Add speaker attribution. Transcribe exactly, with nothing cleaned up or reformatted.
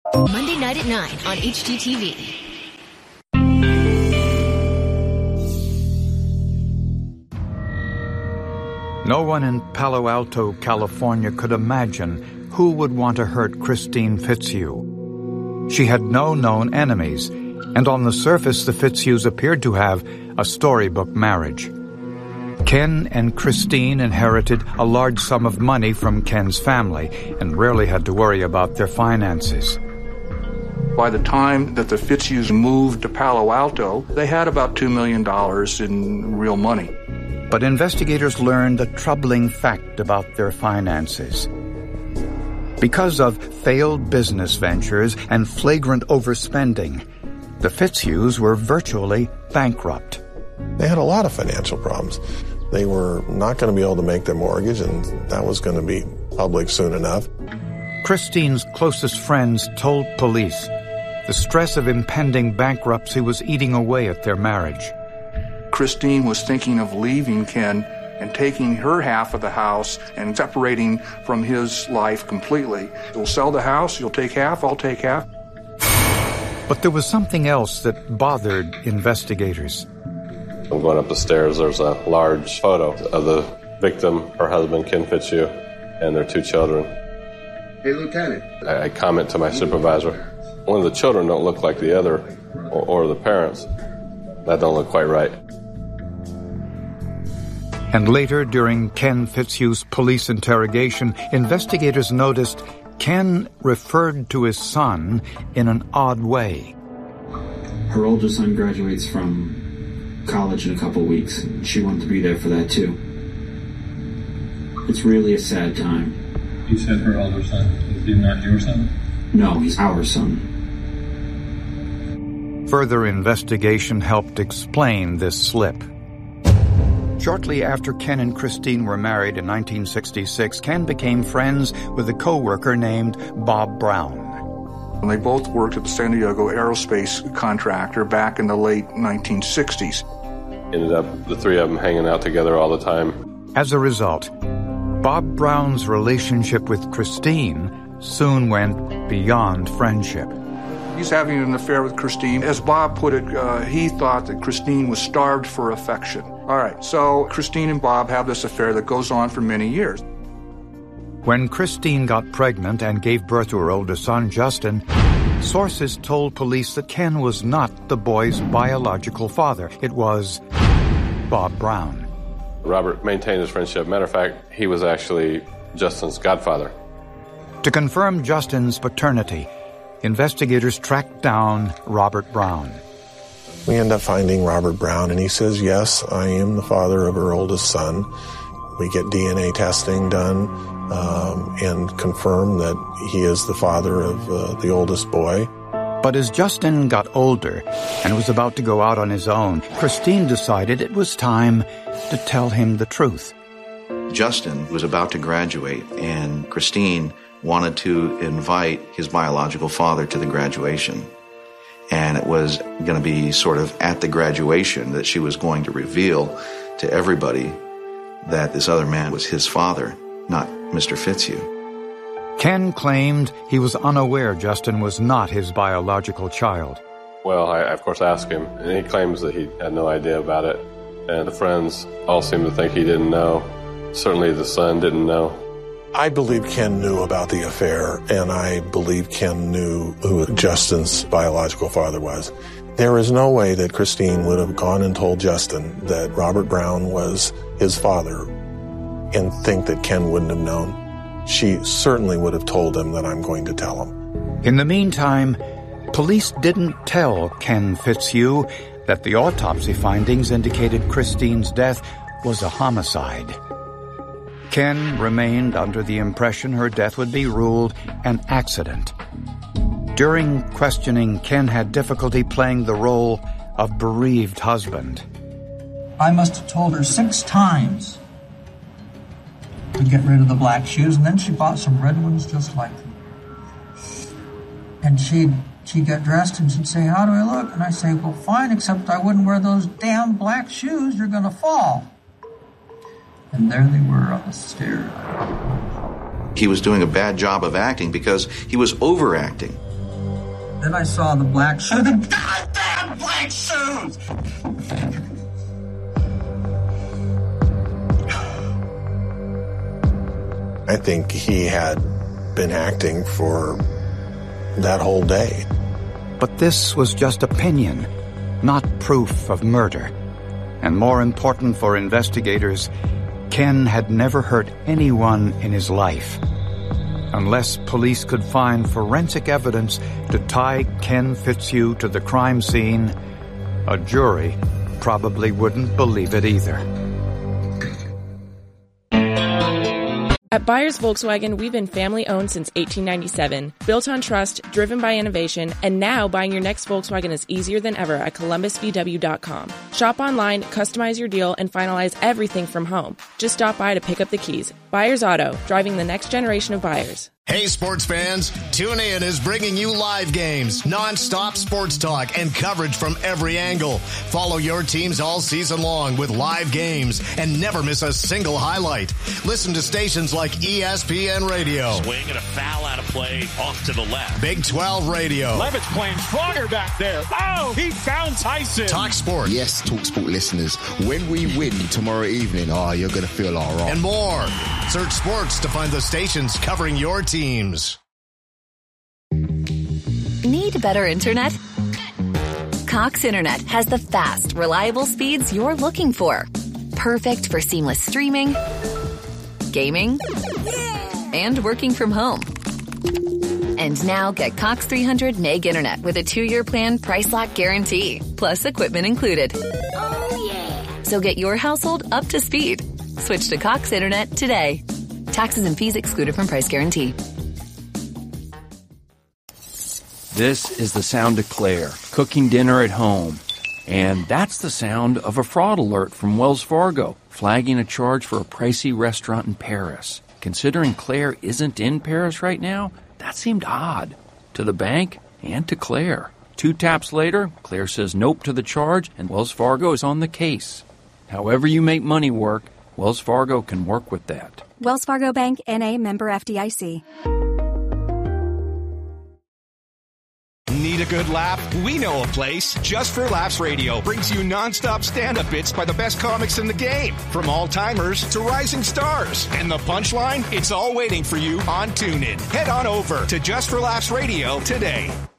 Speaker 1: Monday night at nine on H G T V.
Speaker 2: No one in Palo Alto, California could imagine who would want to hurt Christine Fitzhugh. She had no known enemies, and on the surface the Fitzhughs appeared to have a storybook marriage. Ken and Christine inherited a large sum of money from Ken's family and rarely had to worry about their finances.
Speaker 3: By the time that the Fitzhughs moved to Palo Alto, they had about two million dollars in real money.
Speaker 2: But investigators learned a troubling fact about their finances. Because of failed business ventures and flagrant overspending, the Fitzhughs were virtually bankrupt.
Speaker 4: They had a lot of financial problems. They were not going to be able to make their mortgage, and that was going to be public soon enough.
Speaker 2: Christine's closest friends told police the stress of impending bankruptcy was eating away at their marriage.
Speaker 3: Christine was thinking of leaving Ken and taking her half of the house and separating from his life completely. You'll sell the house, you'll take half, I'll take half.
Speaker 2: But there was something else that bothered investigators.
Speaker 5: I'm going up the stairs, there's a large photo of the victim, her husband, Ken Fitzhugh, and their two children.
Speaker 6: Hey, Lieutenant.
Speaker 5: I, I comment to my supervisor, one of the children don't look like the other, or, or the parents. That don't look quite right.
Speaker 2: And later, during Ken Fitzhugh's police interrogation, investigators noticed Ken referred to his son in an odd way.
Speaker 7: Her older son graduates from college in a couple weeks, and she wanted to be there for that too. It's really a sad time.
Speaker 8: You said her older son. Is he not your son?
Speaker 7: No, he's our son.
Speaker 2: Further investigation helped explain this slip. Shortly after Ken and Christine were married in nineteen sixty-six, Ken became friends with a co-worker named Bob Brown.
Speaker 3: And they both worked at the San Diego Aerospace Contractor back in the late nineteen sixties.
Speaker 5: Ended up, the three of them, hanging out together all the time.
Speaker 2: As a result, Bob Brown's relationship with Christine soon went beyond friendship.
Speaker 3: He's having an affair with Christine. As Bob put it, uh, he thought that Christine was starved for affection. All right, so Christine and Bob have this affair that goes on for many years.
Speaker 2: When Christine got pregnant and gave birth to her older son, Justin, sources told police that Ken was not the boy's biological father. It was Bob Brown.
Speaker 5: Robert maintained his friendship. Matter of fact, he was actually Justin's godfather.
Speaker 2: To confirm Justin's paternity, investigators tracked down Robert Brown.
Speaker 4: We end up finding Robert Brown, and he says, yes, I am the father of her oldest son. We get D N A testing done um, and confirm that he is the father of uh, the oldest boy.
Speaker 2: But as Justin got older and was about to go out on his own, Christine decided it was time to tell him the truth.
Speaker 9: Justin was about to graduate, and Christine wanted to invite his biological father to the graduation. And it was going to be sort of at the graduation that she was going to reveal to everybody that this other man was his father, not Mister Fitzhugh.
Speaker 2: Ken claimed he was unaware Justin was not his biological child.
Speaker 5: Well, I, of course, asked him, and he claims that he had no idea about it. And the friends all seem to think he didn't know. Certainly the son didn't know.
Speaker 4: I believe Ken knew about the affair, and I believe Ken knew who Justin's biological father was. There is no way that Christine would have gone and told Justin that Robert Brown was his father and think that Ken wouldn't have known. She certainly would have told him that I'm going to tell him.
Speaker 2: In the meantime, police didn't tell Ken Fitzhugh that the autopsy findings indicated Christine's death was a homicide. Ken remained under the impression her death would be ruled an accident. During questioning, Ken had difficulty playing the role of bereaved husband.
Speaker 10: I must have told her six times to get rid of the black shoes, and then she bought some red ones just like them. And she'd, she'd get dressed and she'd say, how do I look? And I'd say, well, fine, except I wouldn't wear those damn black shoes. You're going to fall. And there they were on the stairs.
Speaker 9: He was doing a bad job of acting because he was overacting.
Speaker 10: Then I saw the black shoes.
Speaker 11: The goddamn black shoes!
Speaker 4: I think he had been acting for that whole day.
Speaker 2: But this was just opinion, not proof of murder. And more important for investigators, Ken had never hurt anyone in his life. Unless police could find forensic evidence to tie Ken Fitzhugh to the crime scene, a jury probably wouldn't believe it either.
Speaker 12: At Byers Volkswagen, we've been family-owned since eighteen ninety-seven, built on trust, driven by innovation, and now buying your next Volkswagen is easier than ever at Columbus V W dot com. Shop online, customize your deal, and finalize everything from home. Just stop by to pick up the keys. Byers Auto, driving the next generation of buyers.
Speaker 13: Hey, sports fans, TuneIn is bringing you live games, non-stop sports talk, and coverage from every angle. Follow your teams all season long with live games and never miss a single highlight. Listen to stations like E S P N Radio.
Speaker 14: Swing and a foul out of play off to the left.
Speaker 13: Big twelve Radio.
Speaker 15: Levitt's playing stronger back there. Oh, he found Tyson.
Speaker 13: Talk Sport.
Speaker 16: Yes, Talk Sport listeners, when we win tomorrow evening, oh, you're going to feel all right.
Speaker 13: And more. Search sports to find the stations covering your team. Teams.
Speaker 17: Need better internet? Cox Internet has the fast, reliable speeds you're looking for. Perfect for seamless streaming, gaming, and working from home. And now get Cox three hundred meg internet with a two-year plan price lock guarantee, plus equipment included. Oh, yeah. So get your household up to speed. Switch to Cox Internet today. Taxes and fees excluded from price guarantee.
Speaker 18: This is the sound of Claire, cooking dinner at home. And that's the sound of a fraud alert from Wells Fargo, flagging a charge for a pricey restaurant in Paris. Considering Claire isn't in Paris right now, that seemed odd. To the bank and to Claire. Two taps later, Claire says nope to the charge, and Wells Fargo is on the case. However you make money work, Wells Fargo can work with that.
Speaker 19: Wells Fargo Bank, N A, member F D I C.
Speaker 20: Need a good laugh? We know a place. Just for Laughs Radio brings you nonstop stand-up bits by the best comics in the game, from all-timers to rising stars. And the punchline? It's all waiting for you on TuneIn. Head on over to Just for Laughs Radio today.